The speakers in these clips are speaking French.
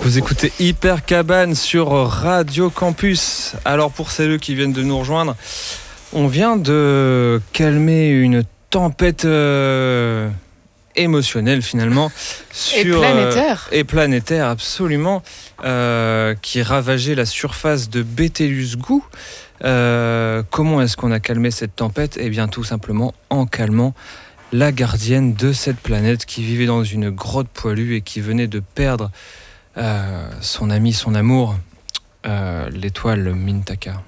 Vous écoutez Hyper Cabane sur Radio Campus. Alors pour celles qui viennent de nous rejoindre, on vient de calmer une tempête émotionnelle finalement. Et planétaire, absolument. Qui ravageait la surface de Betelgeuse. Comment est-ce qu'on a calmé cette tempête ? Eh bien tout simplement en calmant la gardienne de cette planète qui vivait dans une grotte poilue et qui venait de perdre son ami, son amour, l'étoile Mintaka.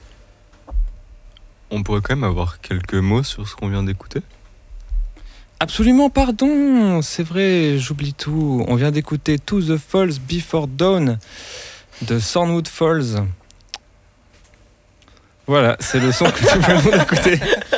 On pourrait quand même avoir quelques mots sur ce qu'on vient d'écouter ? Absolument, pardon, c'est vrai, j'oublie tout. On vient d'écouter To the Falls Before Dawn de Thornwood Falls. Voilà, c'est le son que tout le monde a écouté.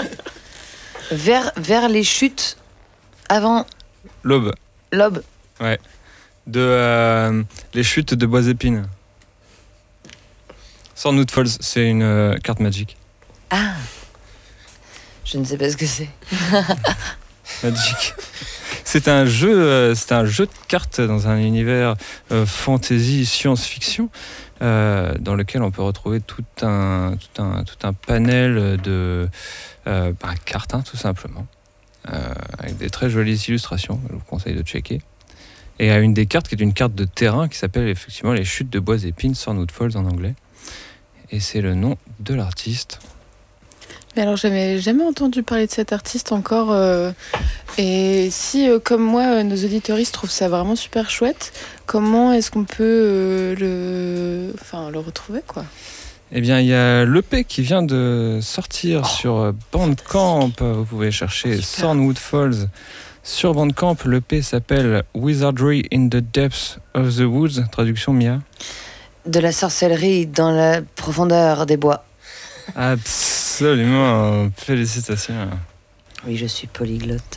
Vers les chutes avant L'aube. Ouais. De les chutes de Bois-Épine. Thornwood Falls, c'est une carte Magic. Ah, je ne sais pas ce que c'est. Magic. C'est un jeu de cartes dans un univers fantasy science-fiction dans lequel on peut retrouver tout un panel de cartes, tout simplement, avec des très jolies illustrations. Je vous conseille de checker. Et à une des cartes qui est une carte de terrain qui s'appelle effectivement les chutes de Bois-Épine, Thornwood Falls en anglais. Et c'est le nom de l'artiste. Mais alors, j'avais jamais entendu parler de cet artiste encore. Et si, comme moi, nos auditeuristes trouvent ça vraiment super chouette, comment est-ce qu'on peut le retrouver, quoi ? Eh bien, il y a l'EP qui vient de sortir sur Bandcamp. Vous pouvez chercher Thornwood Falls sur Bandcamp. L'EP s'appelle Wizardry in the Depths of the Woods. Traduction, Mia ? De la sorcellerie dans la profondeur des bois. Absolument, félicitations. Oui, je suis polyglotte.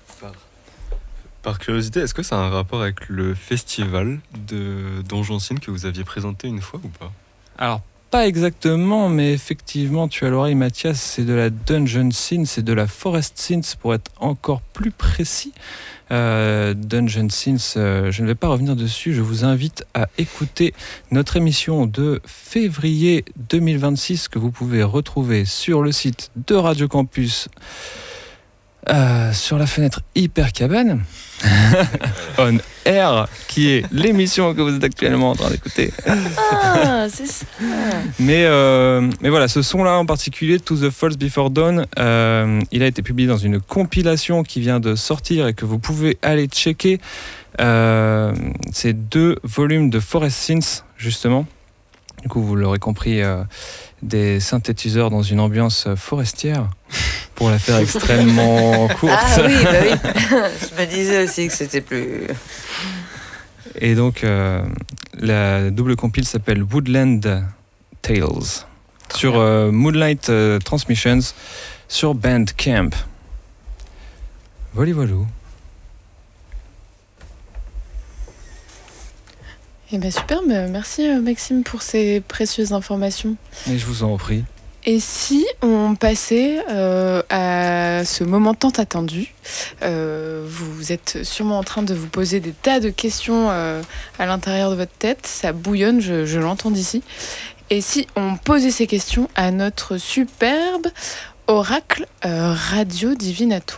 Par curiosité, est-ce que ça a un rapport avec le festival de Donjon Scene que vous aviez présenté une fois ou pas ? Alors, pas exactement, mais effectivement, tu as l'oreille, Mathias, c'est de la Dungeon Scene, c'est de la Forest Scene, pour être encore plus précis. Dungeon Scenes, je ne vais pas revenir dessus, je vous invite à écouter notre émission de février 2026 que vous pouvez retrouver sur le site de Radio Campus sur la fenêtre Hyper Cabane On Air, qui est l'émission que vous êtes actuellement en train d'écouter. Ah, c'est ça. Mais voilà, ce son-là en particulier, To the Falls Before Dawn, il a été publié dans une compilation qui vient de sortir et que vous pouvez aller checker. C'est 2 volumes de Forest Scenes, justement. Du coup, vous l'aurez compris, des synthétiseurs dans une ambiance forestière, pour la faire extrêmement courte. Ah oui, bah oui. Je me disais aussi que c'était plus... Et donc, la double compile s'appelle Woodland Tales, sur Moonlight Transmissions, sur Bandcamp. Voilà. Eh bien super, merci Maxime pour ces précieuses informations. Et je vous en prie. Et si on passait à ce moment tant attendu, vous êtes sûrement en train de vous poser des tas de questions à l'intérieur de votre tête, ça bouillonne, je l'entends d'ici. Et si on posait ces questions à notre superbe oracle radio divinatoire ?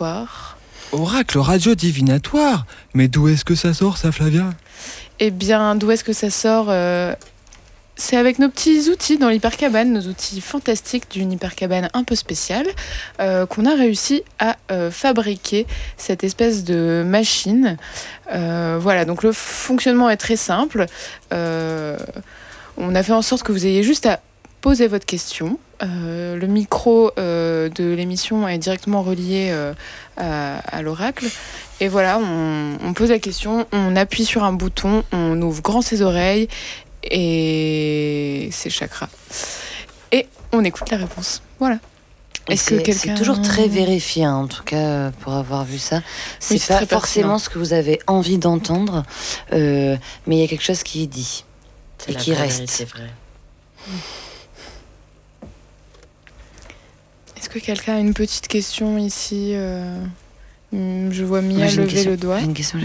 Oracle radio divinatoire ? Mais d'où est-ce que ça sort, ça, Flavia ? Eh bien, d'où est-ce que ça sort ? C'est avec nos petits outils dans l'hypercabane, nos outils fantastiques d'une hypercabane un peu spéciale, qu'on a réussi à fabriquer cette espèce de machine. Voilà, donc le fonctionnement est très simple. On a fait en sorte que vous ayez juste à poser votre question. Le micro de l'émission est directement relié à l'oracle. Et voilà, on pose la question, on appuie sur un bouton, on ouvre grand ses oreilles et ses chakras. Et on écoute la réponse. Voilà. C'est toujours très vérifié, hein, en tout cas, pour avoir vu ça. C'est pas forcément ce que vous avez envie d'entendre, mais il y a quelque chose qui est dit et qui reste. C'est vrai. Est-ce que quelqu'un a une petite question ici Je vois Mia lever le doigt. J'ai une question.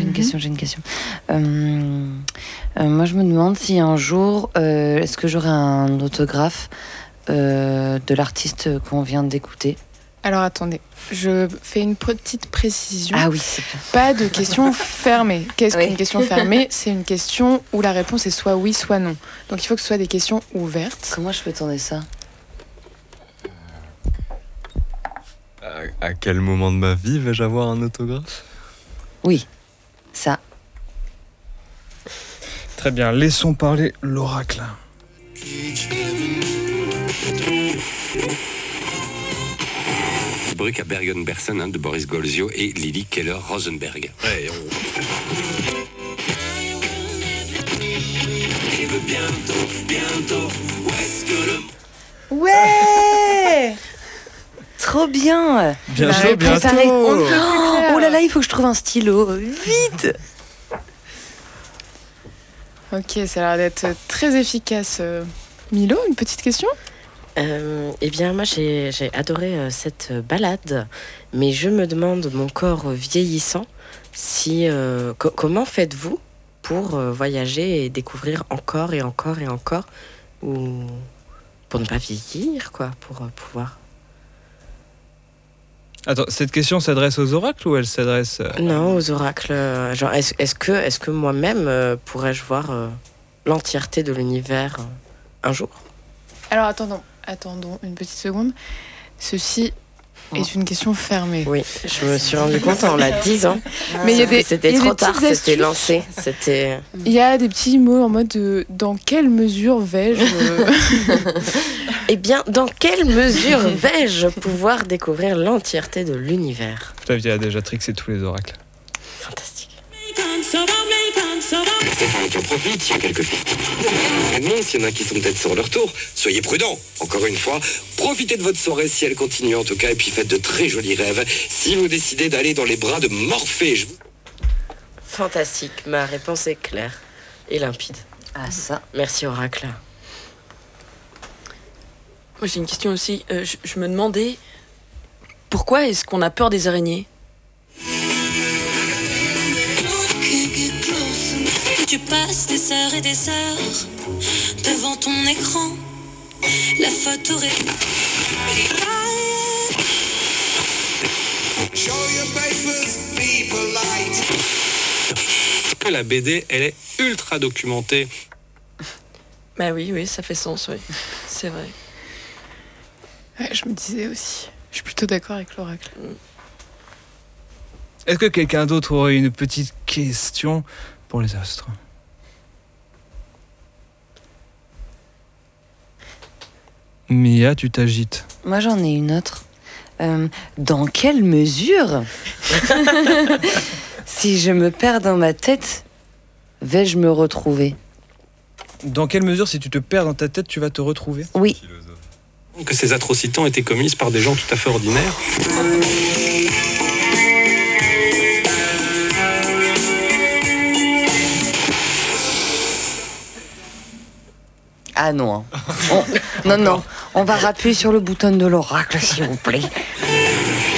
Moi, je me demande si un jour, est-ce que j'aurai un autographe de l'artiste qu'on vient d'écouter. Alors attendez, je fais une petite précision. Ah oui, c'est bien. Pas de question fermée. Qu'est-ce qu'une question fermée? C'est une question où la réponse est soit oui, soit non. Donc il faut que ce soit des questions ouvertes. Comment je peux tourner ça? À quel moment de ma vie vais-je avoir un autographe? Oui, ça. Très bien, laissons parler l'oracle. Brück à Bergen-Belsen de Boris Golzio et Lily Keller-Rosenberg. Ouais, Ouais. Trop bien. Bientôt, bientôt. Oh là là, il faut que je trouve un stylo. Vite. Ok, ça a l'air d'être très efficace. Milo, une petite question? Eh bien, moi, j'ai adoré cette balade, mais je me demande, mon corps vieillissant, si comment faites-vous pour voyager et découvrir encore et encore et encore, ou pour ne pas vieillir, quoi, pour pouvoir... Attends, cette question s'adresse aux oracles ou elle s'adresse... Non, aux oracles. Genre, est-ce que moi-même pourrais-je voir l'entièreté de l'univers un jour? Alors, attendons une petite seconde. Ceci est une question fermée. Oui, je me suis rendu compte en la disant. Mais c'était trop tard, c'était lancé. C'était... Il y a des petits mots en mode dans quelle mesure vais-je Eh bien, dans quelle mesure vais-je pouvoir découvrir l'entièreté de l'univers? Flavia a déjà trixé tous les oracles. Fantastique. Stéphane qui en profite, il y a quelques filles. Maintenant, s'il y en a qui sont peut-être sur leur tour, soyez prudents. Encore une fois, profitez de votre soirée si elle continue en tout cas, et puis faites de très jolis rêves. Si vous décidez d'aller dans les bras de Morphée, Fantastique, ma réponse est claire et limpide. Ah ça. Merci Oracle. Moi j'ai une question aussi. Je me demandais pourquoi est-ce qu'on a peur des araignées? Tu passes des heures et des heures devant ton écran, la photo la BD, elle est ultra documentée. Bah oui, ça fait sens, oui. C'est vrai. Ouais, je me disais aussi. Je suis plutôt d'accord avec l'oracle. Est-ce que quelqu'un d'autre aurait une petite question pour les astres? Mia, tu t'agites. Moi, j'en ai une autre. Dans quelle mesure, si je me perds dans ma tête, vais-je me retrouver? Dans quelle mesure, si tu te perds dans ta tête, tu vas te retrouver? Oui. Que ces atrocités ont été commises par des gens tout à fait ordinaires. Ah non. Non. On va rappuyer sur le bouton de l'oracle, s'il vous plaît.